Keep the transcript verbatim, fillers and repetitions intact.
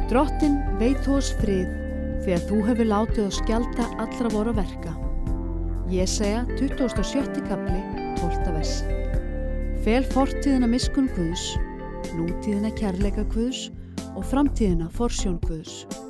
Drottinn veit oss frið þegar þú hefur látið oss skjalda allra voru verka. Jesaja tuttugasta og sjötti kafli, tólfta vers. Fel fortíðina miskunn Guðs, nútíðina kærleika Guðs og framtíðina forsjón Guðs.